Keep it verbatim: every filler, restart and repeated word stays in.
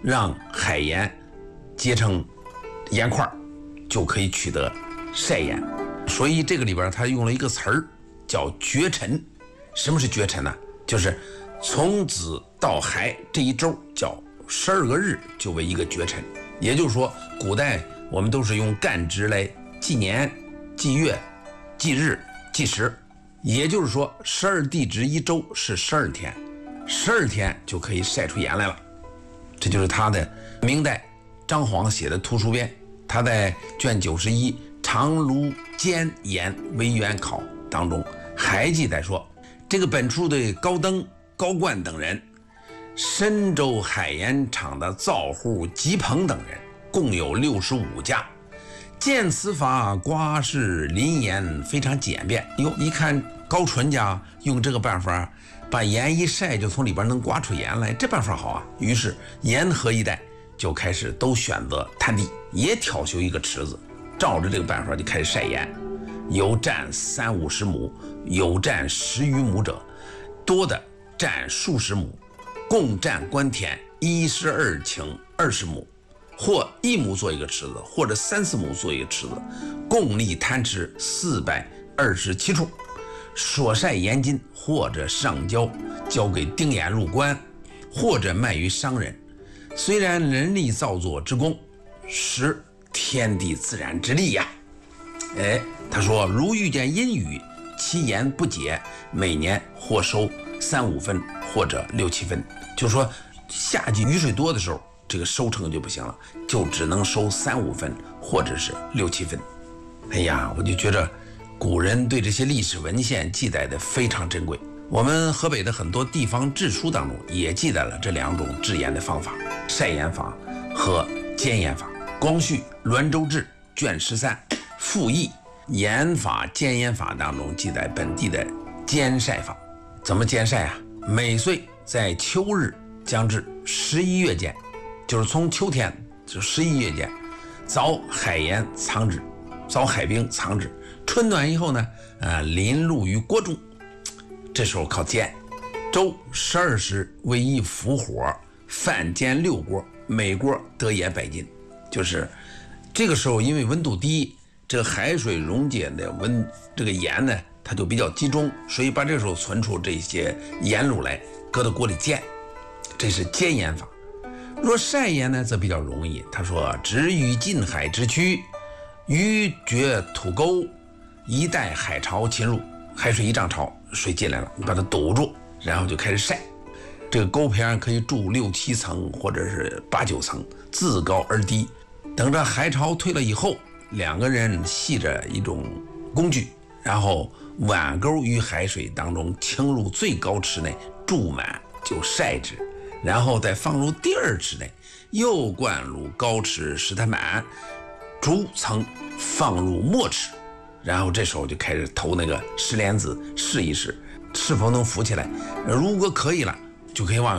让海盐结成盐块，就可以取得晒盐。所以这个里边他用了一个词儿叫绝尘。什么是绝尘呢？就是从子到亥这一周叫十二个日就为一个绝尘。也就是说，古代我们都是用干支来纪年、纪月、纪日、纪时。也就是说，十二地支一周是十二天，十二天就可以晒出盐来了。这就是他的明代张晃写的图书编，他在卷九十一长卢兼盐为元考当中还记载说，这个本书的高登、高冠等人，深州海盐厂的造户吉鹏等人，共有六十五家。见此法刮拭临盐非常简便。哟，一看高纯家用这个办法，把盐一晒就从里边能刮出盐来，这办法好啊。于是沿河一带就开始都选择滩地，也挑修一个池子，照着这个办法就开始晒盐。有占三五十亩，有占十余亩者，多的占数十亩，共占官田一十二顷二十亩。或一亩做一个池子，或者三四亩做一个池子，共立滩池四百二十七处。所晒盐金或者上交，交给丁眼入关，或者卖于商人。虽然人力造作之功，实天地自然之力呀。哎，他说如遇见阴雨，其盐不解，每年或收三五分或者六七分。就说夏季雨水多的时候，这个收成就不行了，就只能收三五分或者是六七分。哎呀，我就觉得古人对这些历史文献记载的非常珍贵。我们河北的很多地方志书当中也记载了这两种制盐的方法，晒盐法和煎盐法。光绪滦州志卷十三附议盐法煎盐法当中记载本地的煎晒法。怎么煎晒啊？每岁在秋日将至十一月间，就是从秋天就十一月间，凿海盐藏之，凿海冰藏之。春暖以后呢，呃，淋入于锅中，这时候靠煎。周十二时为一伏火，饭煎六锅，每锅得盐百斤。就是这个时候，因为温度低，这个海水溶解的温这个盐呢，它就比较集中，所以把这时候存出这些盐卤来，搁到锅里煎。这是煎盐法。若晒盐呢，则比较容易。他说：“只与近海之区，鱼掘土沟，一待海潮侵入，海水一涨潮，水进来了，你把它堵住，然后就开始晒。这个沟片可以筑六七层或者是八九层，自高而低。等着海潮退了以后，两个人系着一种工具，然后挽钩于海水当中，倾入最高池内，注满就晒之。”然后再放入第二池内，又灌入高池使它满，逐层放入末池，然后这时候就开始投那个石莲子试一试，是否能浮起来。如果可以了，就可以往